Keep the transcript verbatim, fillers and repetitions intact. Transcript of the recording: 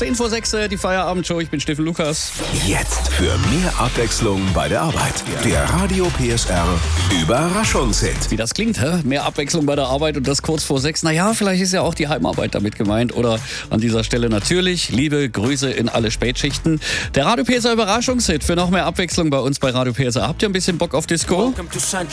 zehn vor sechs, die Feierabendshow. Ich bin Steffen Lukas. Jetzt für mehr Abwechslung bei der Arbeit. Der Radio P S R Überraschungshit. Wie das klingt, hä? Mehr Abwechslung bei der Arbeit und das kurz vor sechs. Naja, vielleicht ist ja auch die Heimarbeit damit gemeint. Oder an dieser Stelle natürlich liebe Grüße in alle Spätschichten. Der Radio P S R Überraschungshit für noch mehr Abwechslung bei uns bei Radio P S R. Habt ihr ein bisschen Bock auf Disco?